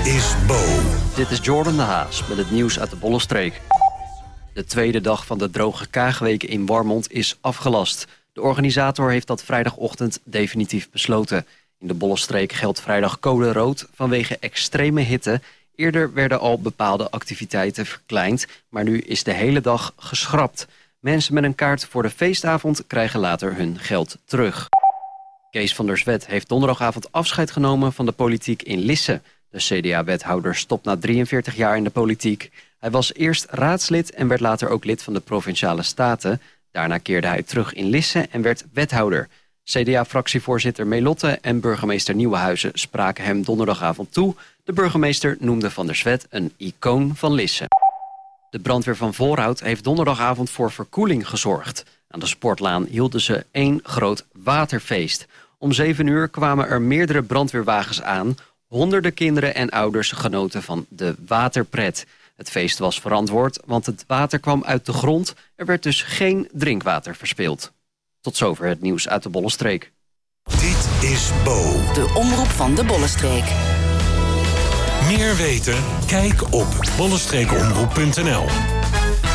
is Bo. Dit is Jordan de Haas met het nieuws uit de Bollenstreek. De tweede dag van de Droge Kaagweek in Warmond is afgelast. De organisator heeft dat vrijdagochtend definitief besloten. In de Bollenstreek geldt vrijdag code rood vanwege extreme hitte. Eerder werden al bepaalde activiteiten verkleind, maar nu is de hele dag geschrapt. Mensen met een kaart voor de feestavond krijgen later hun geld terug. Kees van der Zwet heeft donderdagavond afscheid genomen van de politiek in Lisse. De CDA-wethouder stopt na 43 jaar in de politiek. Hij was eerst raadslid en werd later ook lid van de Provinciale Staten. Daarna keerde hij terug in Lisse en werd wethouder. CDA-fractievoorzitter Melotte en burgemeester Nieuwenhuizen spraken hem donderdagavond toe. De burgemeester noemde van der Zwet een icoon van Lisse. De brandweer van Voorhout heeft donderdagavond voor verkoeling gezorgd. Aan de sportlaan hielden ze één groot waterfeest. Om 7 uur kwamen er meerdere brandweerwagens aan. Honderden kinderen en ouders genoten van de waterpret. Het feest was verantwoord, want het water kwam uit de grond. Er werd dus geen drinkwater verspild. Tot zover het nieuws uit de Bollenstreek. Dit is Bo. De omroep van de Bollenstreek. Meer weten? Kijk op bollenstreekomroep.nl.